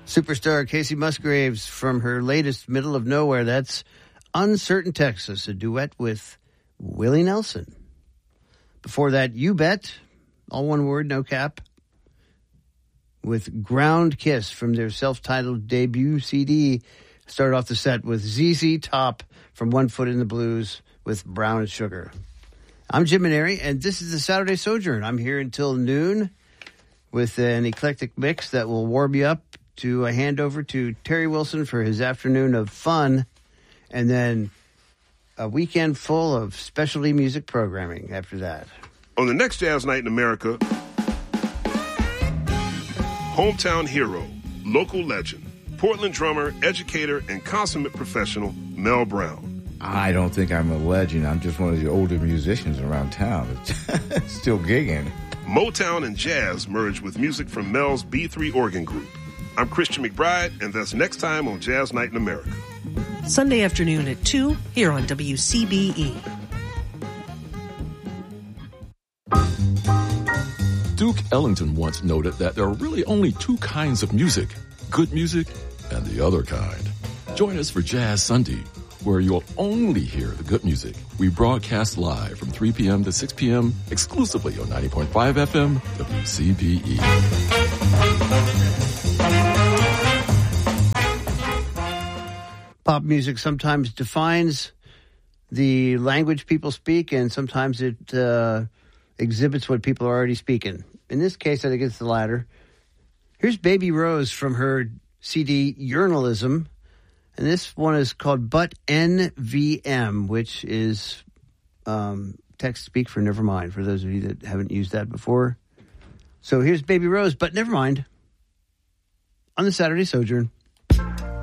Superstar Casey Musgraves from her latest Middle of Nowhere. That's Uncertain Texas, a duet with Willie Nelson. Before that, You Bet, all one word, no cap, with Ground Kiss from their self-titled debut CD. Started off the set with ZZ Top from One Foot in the Blues with Brown Sugar. I'm Jim Maneri, and this is the Saturday Sojourn. I'm here until noon with an eclectic mix that will warm you up to a handover to Terry Wilson for his afternoon of fun, and then a weekend full of specialty music programming after that. On the next Jazz Night in America, hometown hero, local legend, Portland drummer, educator, and consummate professional, Mel Brown. I don't think I'm a legend. I'm just one of the older musicians around town. Still gigging. Motown and jazz merge with music from Mel's B3 Organ Group. I'm Christian McBride, and that's next time on Jazz Night in America. Sunday afternoon at 2 here on WCBE. Duke Ellington once noted that there are really only two kinds of music, good music and the other kind. Join us for Jazz Sunday, where you'll only hear the good music. We broadcast live from 3 p.m. to 6 p.m. exclusively on 90.5 FM WCBE. Pop music sometimes defines the language people speak, and sometimes it exhibits what people are already speaking. In this case, I think it's the latter. Here's Baby Rose from her CD Journalism, and this one is called But NVM, which is text speak for never mind, for those of you that haven't used that before. So here's Baby Rose, But Never Mind, on the Saturday Sojourn.